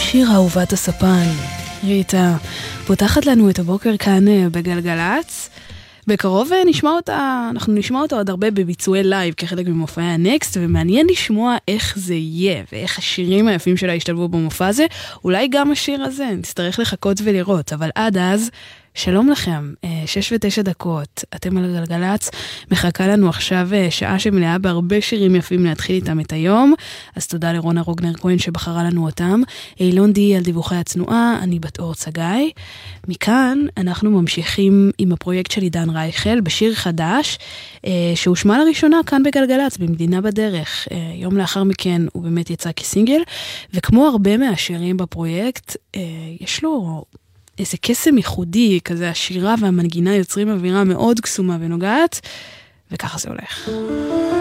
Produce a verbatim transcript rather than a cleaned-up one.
שיר אהובת הספן, ריטה, פותחת לנו את הבוקר כאן בגלגלץ. בקרוב נשמע אותה, אנחנו נשמע אותה עוד הרבה בביצועי לייב כחלק ממופעי הנקסט, ומעניין לשמוע איך זה יהיה, ואיך השירים היפים שלה ישתלבו במופע הזה. אולי גם השיר הזה, נצטרך לחכות ולראות, אבל עד אז, שלום לכם, שש ותשע דקות, אתם על גלגלץ, מחכה לנו עכשיו שעה שמלאה בהרבה שירים יפים להתחיל איתם את היום, אז תודה לרונה רוגנר כהן שבחרה לנו אותם, אילון די על דיווחי הצנועה, אני בת אור צגי. מכאן אנחנו ממשיכים עם הפרויקט של עידן רייכל בשיר חדש, שהושמע לראשונה כאן בגלגלץ, במדינה בדרך. יום לאחר מכן הוא באמת יצא כסינגל, וכמו הרבה מהשירים בפרויקט, יש לו איזה קסם ייחודי, כזה השירה והמנגינה יוצרים אווירה מאוד קסומה ונוגעת, וככה זה הולך.